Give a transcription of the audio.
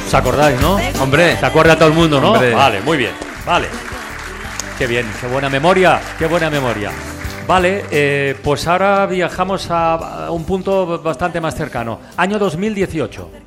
¿Os acordáis, no? Hombre. ¿Se acuerda todo el mundo, no? Hombre. Vale, muy bien. Vale. Qué bien, qué buena memoria. Qué buena memoria. Vale, pues ahora viajamos a un punto bastante más cercano. Año 2018.